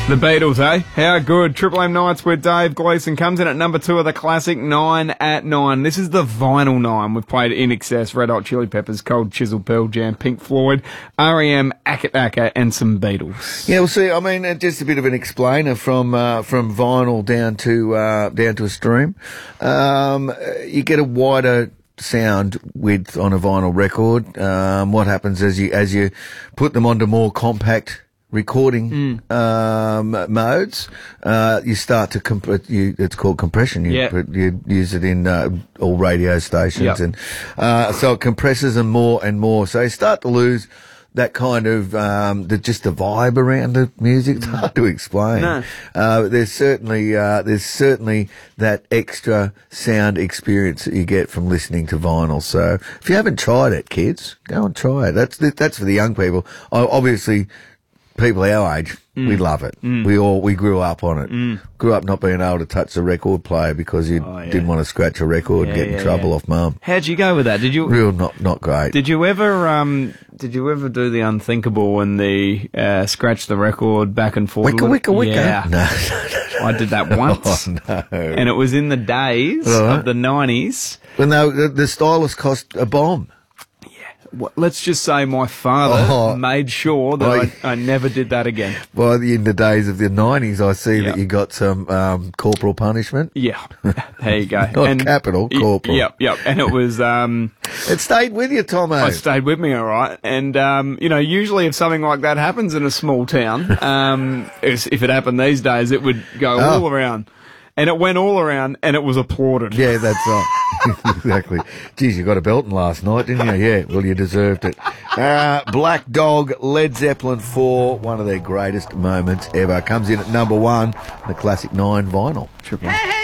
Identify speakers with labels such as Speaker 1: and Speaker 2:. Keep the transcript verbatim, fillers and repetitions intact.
Speaker 1: The Beatles, eh? How good. Triple M Nights with Dave Gleeson comes in at number two of the classic Nine at Nine. This is the vinyl nine. We've played In Excess, Red Hot Chili Peppers, Cold Chisel, Pearl Jam, Pink Floyd, R E M, Akka Akka, and some Beatles.
Speaker 2: Yeah, well, see, I mean, uh, just a bit of an explainer from uh, from vinyl down to uh, down to a stream. Um, you get a wider sound width on a vinyl record. Um, what happens as you as you put them onto more compact recording mm. um, modes, uh, you start to comp- you, it's called compression. You,
Speaker 1: yep.
Speaker 2: you use it in uh, all radio stations,
Speaker 1: yep.
Speaker 2: and uh, so it compresses them more and more. So you start to lose that kind of um, the just the vibe around the music. It's hard to explain.
Speaker 1: No.
Speaker 2: Uh, there's certainly uh, there's certainly that extra sound experience that you get from listening to vinyl. So if you haven't tried it, kids, go and try it. That's that's for the young people. I, obviously. People our age, mm. we love it. Mm. We all we grew up on it. Mm. Grew up not being able to touch the record player because you oh, yeah. didn't want to scratch a record
Speaker 1: yeah,
Speaker 2: and get
Speaker 1: yeah,
Speaker 2: in trouble
Speaker 1: yeah.
Speaker 2: off mum.
Speaker 1: How'd you go with that? Did you
Speaker 2: real not not great?
Speaker 1: Did you ever um did you ever do the unthinkable and the uh, scratch the record back and forth?
Speaker 2: Wicka wicka wicka.
Speaker 1: Yeah.
Speaker 2: No, no, no, no.
Speaker 1: I did that once.
Speaker 2: Oh, no.
Speaker 1: And it was in the days right. of the nineties
Speaker 2: when they, the, the stylus cost a bomb.
Speaker 1: Let's just say my father oh. made sure that oh, I, I never did that again.
Speaker 2: Well, in the days of the nineties, I see
Speaker 1: yep.
Speaker 2: that you got some um, corporal punishment.
Speaker 1: Yeah, there you go.
Speaker 2: Not
Speaker 1: and,
Speaker 2: capital, corporal.
Speaker 1: Yep, yep. And it was... Um,
Speaker 2: it stayed with you, Tomo.
Speaker 1: It stayed with me, all right. And, um, you know, usually if something like that happens in a small town, um, if, if it happened these days, it would go oh. all around. And it went all around, and it was applauded.
Speaker 2: Yeah, that's right. Exactly. Geez, you got a belting last night, didn't you? Yeah, well, you deserved it. Uh, Black Dog, Led Zeppelin four, one of their greatest moments ever. Comes in at number one, the classic nine vinyl. Triple.